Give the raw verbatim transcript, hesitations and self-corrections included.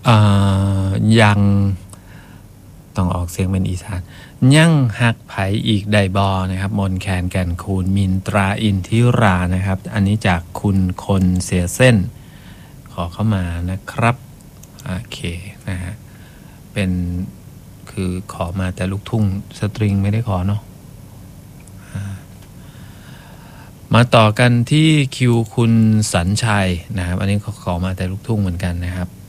ยังต้องออกเสียงเป็นอีสานยังหักไผอีกไดบอนะครับมนแคนแก่นคูณมินตราอินทิรานะครับอันนี้จากคุณคนเสียเส้นขอเข้ามานะครับโอเคนะฮะเป็นคือขอมาแต่ลูกทุ่งสตริงไม่ได้ขอเนาะมาต่อกันที่คิวคุณสัญชัยนะครับอันนี้ขอมาแต่ลูกทุ่งเหมือนกันนะครับ